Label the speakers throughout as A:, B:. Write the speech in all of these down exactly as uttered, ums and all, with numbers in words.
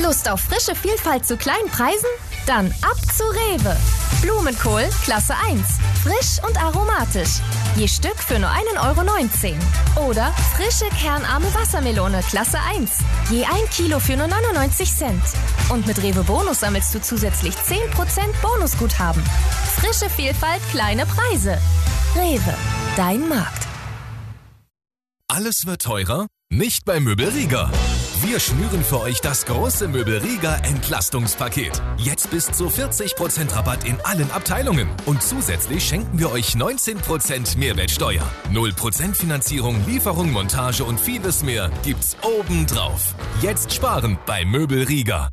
A: Lust auf frische Vielfalt zu kleinen Preisen? Dann ab zu Rewe. Blumenkohl Klasse eins. Frisch und aromatisch. Je Stück für nur ein Euro neunzehn. Oder frische kernarme Wassermelone Klasse eins. Je ein Kilo für nur neunundneunzig Cent. Und mit Rewe Bonus sammelst du zusätzlich zehn Prozent Bonusguthaben. Frische Vielfalt, kleine Preise. Rewe, dein Markt.
B: Alles wird teurer? Nicht bei Möbelriga. Wir schnüren für euch das große Möbelriga Entlastungspaket. Jetzt bis zu vierzig Prozent Rabatt in allen Abteilungen. Und zusätzlich schenken wir euch neunzehn Prozent Mehrwertsteuer. null Prozent Finanzierung, Lieferung, Montage und vieles mehr gibt's obendrauf. Jetzt sparen bei Möbelriga.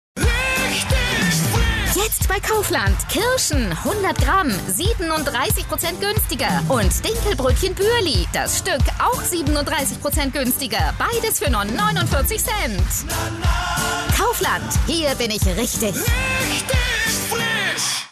C: Jetzt bei Kaufland. Kirschen hundert Gramm, siebenunddreißig Prozent günstiger. Und Dinkelbrötchen Bürli, das Stück auch siebenunddreißig Prozent günstiger. Beides für nur neunundvierzig Cent. Kaufland, hier bin ich richtig.
D: Richtig frisch.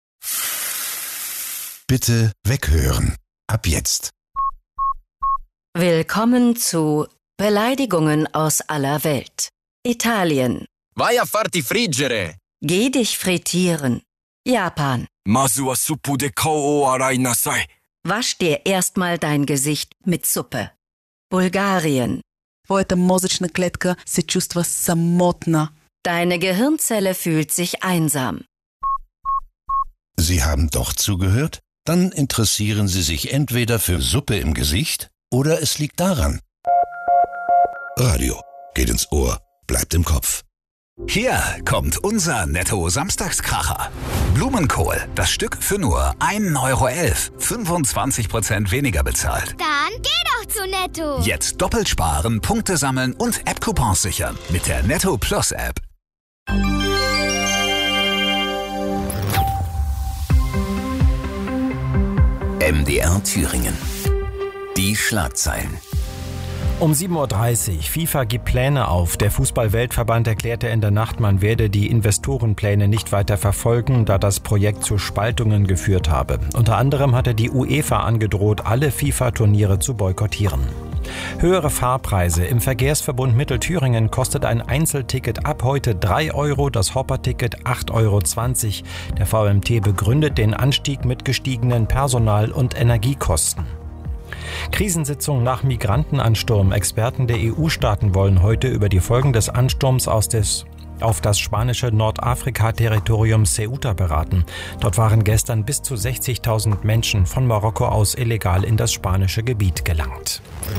E: Bitte weghören. Ab jetzt.
F: Willkommen zu Beleidigungen aus aller Welt. Italien.
G: Vai a farti friggere.
F: Geh dich frittieren. Japan.
G: Masu wa suppu de kao o arai nasai.
F: Wasch dir erstmal dein Gesicht mit Suppe. Bulgarien.
H: Твоята мозъчна клетка се чувства самотна.
F: Deine Gehirnzelle fühlt sich einsam.
E: Sie haben doch zugehört? Dann interessieren Sie sich entweder für Suppe im Gesicht oder es liegt daran. Radio geht ins Ohr, bleibt im Kopf.
I: Hier kommt unser Netto-Samstagskracher. Blumenkohl, das Stück für nur ein Euro elf. fünfundzwanzig Prozent weniger bezahlt.
J: Dann geh doch zu Netto.
I: Jetzt doppelt sparen, Punkte sammeln und App-Coupons sichern mit der Netto Plus App.
K: M D R Thüringen. Die Schlagzeilen.
L: Um sieben Uhr dreißig. FIFA gibt Pläne auf. Der Fußball-Weltverband erklärte in der Nacht, man werde die Investorenpläne nicht weiter verfolgen, da das Projekt zu Spaltungen geführt habe. Unter anderem hatte die UEFA angedroht, alle FIFA-Turniere zu boykottieren. Höhere Fahrpreise. Im Verkehrsverbund Mittelthüringen kostet ein Einzelticket ab heute drei Euro, das Hopper-Ticket acht Euro zwanzig. Der V M T begründet den Anstieg mit gestiegenen Personal- und Energiekosten. Krisensitzung nach Migrantenansturm. Experten der E U-Staaten wollen heute über die Folgen des Ansturms aus des, auf das spanische Nordafrika-Territorium Ceuta beraten. Dort waren gestern bis zu sechzigtausend Menschen von Marokko aus illegal in das spanische Gebiet gelangt.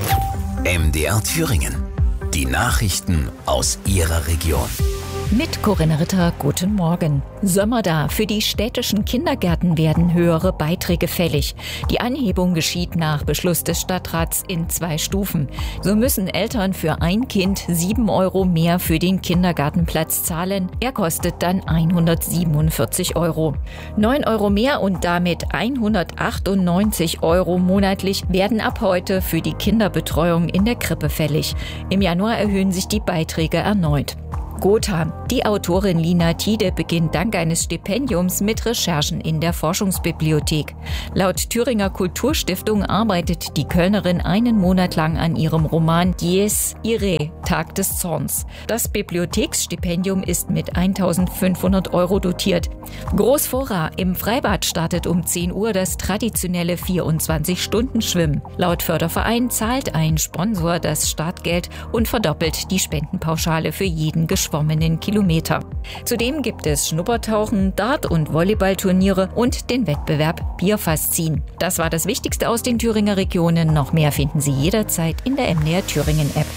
K: M D R Thüringen. Die Nachrichten aus Ihrer Region.
M: Mit Corinna Ritter, guten Morgen. Sommer da. Für die städtischen Kindergärten werden höhere Beiträge fällig. Die Anhebung geschieht nach Beschluss des Stadtrats in zwei Stufen. So müssen Eltern für ein Kind sieben Euro mehr für den Kindergartenplatz zahlen. Er kostet dann hundertsiebenundvierzig Euro. neun Euro mehr und damit hundertachtundneunzig Euro monatlich werden ab heute für die Kinderbetreuung in der Krippe fällig. Im Januar erhöhen sich die Beiträge erneut. Gotha. Die Autorin Lina Tiede beginnt dank eines Stipendiums mit Recherchen in der Forschungsbibliothek. Laut Thüringer Kulturstiftung arbeitet die Kölnerin einen Monat lang an ihrem Roman Dies Irae, Tag des Zorns. Das Bibliotheksstipendium ist mit eintausendfünfhundert Euro dotiert. Großvorra. Im Freibad startet um zehn Uhr das traditionelle vierundzwanzig-Stunden-Schwimmen. Laut Förderverein zahlt ein Sponsor das Startgeld und verdoppelt die Spendenpauschale für jeden geschwommenen Kilometer. Zudem gibt es Schnuppertauchen, Dart- und Volleyballturniere und den Wettbewerb Bierfass ziehen. Das war das Wichtigste aus den Thüringer Regionen. Noch mehr finden Sie jederzeit in der M D R Thüringen App.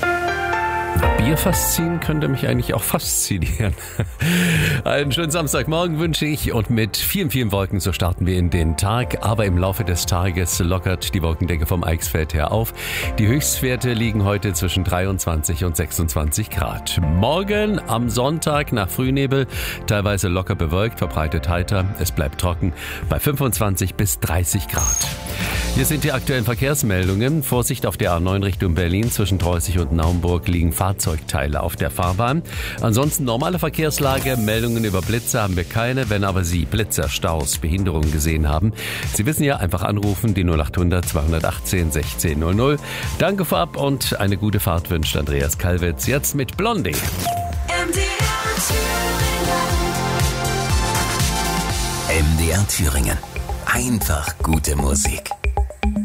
N: Bierfass ziehen könnte mich eigentlich auch faszinieren. Einen schönen Samstagmorgen wünsche ich und mit vielen, vielen Wolken so starten wir in den Tag. Aber im Laufe des Tages lockert die Wolkendecke vom Eichsfeld her auf. Die Höchstwerte liegen heute zwischen dreiundzwanzig und sechsundzwanzig Grad. Morgen am Sonntag nach Frühnebel teilweise locker bewölkt, verbreitet heiter. Es bleibt trocken bei fünfundzwanzig bis dreißig Grad. Hier sind die aktuellen Verkehrsmeldungen. Vorsicht auf der A neun Richtung Berlin. Zwischen Treußig und Naumburg liegen Fahrzeugteile auf der Fahrbahn. Ansonsten normale Verkehrslage. Meldungen über Blitze haben wir keine. Wenn aber Sie Blitzer, Staus, Behinderungen gesehen haben, Sie wissen ja, einfach anrufen, die null achthundert zweihundertachtzehn sechzehn null null. Danke vorab und eine gute Fahrt wünscht Andreas Kalwitz. Jetzt mit Blondie.
D: M D
K: M D R Thüringen. Einfach gute Musik.